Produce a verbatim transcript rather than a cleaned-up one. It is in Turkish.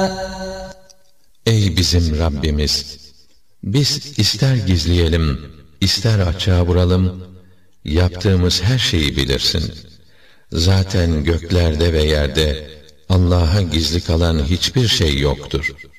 Ey bizim Rabbimiz! Biz ister gizleyelim, ister açığa vuralım, yaptığımız her şeyi bilirsin. Zaten göklerde ve yerde Allah'a gizli kalan hiçbir şey yoktur.